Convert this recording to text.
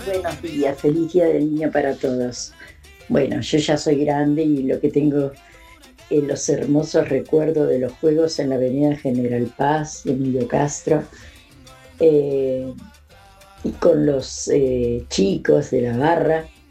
Buenos días, feliz día del niño para todos. Bueno, yo ya soy grande y lo que tengo es los hermosos recuerdos de los juegos en la Avenida General Paz, Emilio Castro, eh, y con los chicos de la barra.